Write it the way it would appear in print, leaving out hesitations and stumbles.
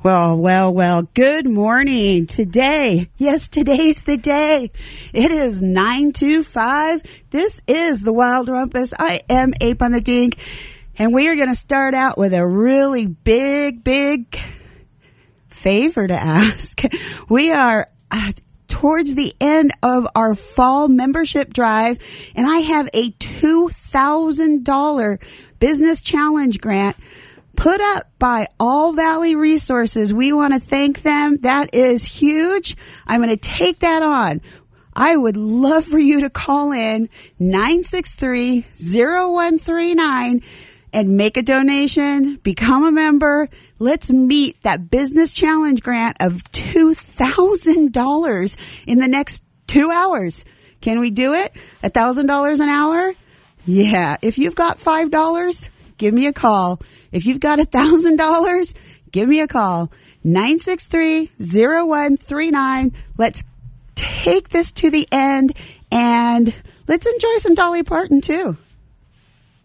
Well, good morning. Today, yes, today's the day. It is 9:25. This is the Wild Rumpus. I am Ape on the Dink, and we are going to start out with a really big favor to ask. We are towards the end of our fall membership drive, and I have a $2,000 business challenge grant put up by All Valley Resources. We want to thank them. That is huge. I'm going to take that on. I would love for you to call in 963-0139 and make a donation, become a member. Let's meet that business challenge grant of $2,000 in the next 2 hours. Can we do it? $1,000 an hour? Yeah. If you've got $5, give me a call. If you've got $1,000, give me a call. 963-0139. Let's take this to the end, and let's enjoy some Dolly Parton too.